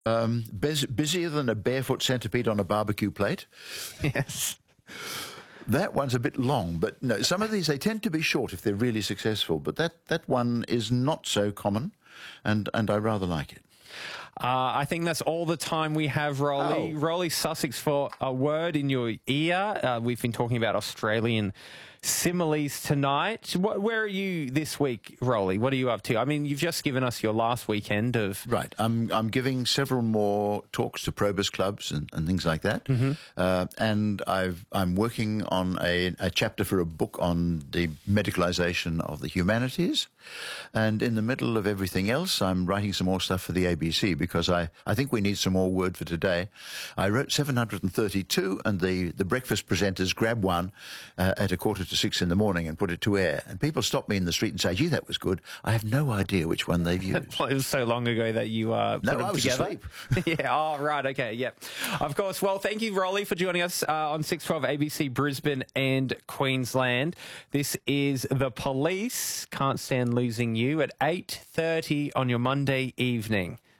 Busier than a barefoot centipede on a barbecue plate. Yes. That one's a bit long, but no, some of these, they tend to be short if they're really successful, but that one is not so common, and I rather like it. I think that's all the time we have, Rolly. Oh. Rolly Sussex, for a word in your ear. We've been talking about Australian similes tonight. Where are you this week, Rolly? What are you up to? I mean, you've just given us your last weekend of... Right. I'm giving several more talks to Probus clubs and things like that. And I'm working on a chapter for a book on the medicalisation of the humanities. And in the middle of everything else, I'm writing some more stuff for the ABC because I think we need some more word for today. I wrote 732, and the breakfast presenters grab one at 5:45 in the morning and put it to air. And people stop me in the street and say, gee, that was good. I have no idea which one they've used. It was so long ago that you put them I was together. asleep. Yeah, oh, right, okay, yep. Of course. Well, thank you, Rolly, for joining us on 612 ABC Brisbane and Queensland. This is The Police, Can't Stand Losing You, at 8:30 on your Monday evening.